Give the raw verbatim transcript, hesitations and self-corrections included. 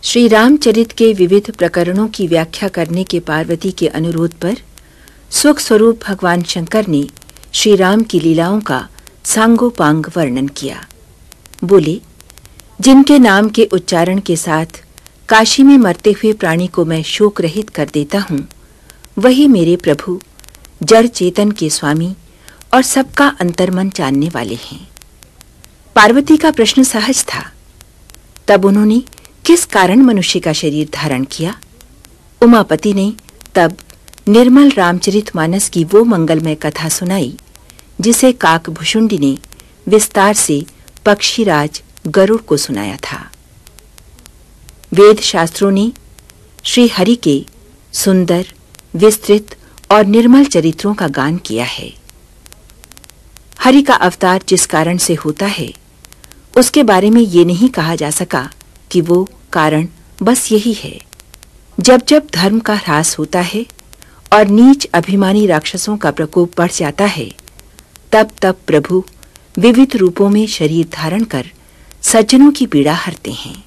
श्री रामचरित के विविध प्रकरणों की व्याख्या करने के पार्वती के अनुरोध पर सुख स्वरूप भगवान शंकर ने श्री राम की लीलाओं का सांगोपांग वर्णन किया। बोले, जिनके नाम के उच्चारण के साथ काशी में मरते हुए प्राणी को मैं शोक रहित कर देता हूँ, वही मेरे प्रभु जड़ चेतन के स्वामी और सबका अंतर्मन जानने वाले हैं। पार्वती का प्रश्न सहज था। तब उन्होंने किस कारण मनुष्य का शरीर धारण किया? उमापति ने तब निर्मल रामचरितमानस की वो मंगलमय कथा सुनाई जिसे काकभुषुंडी ने विस्तार से पक्षीराज गरुड़ को सुनाया था। वेद शास्त्रों ने श्री हरि के सुंदर, विस्तृत और निर्मल चरित्रों का गान किया है। हरि का अवतार जिस कारण से होता है, उसके बारे में ये नहीं कहा जा सका कि वो कारण बस यही है। जब जब धर्म का ह्रास होता है और नीच अभिमानी राक्षसों का प्रकोप बढ़ जाता है, तब तब प्रभु विविध रूपों में शरीर धारण कर सज्जनों की पीड़ा हरते हैं।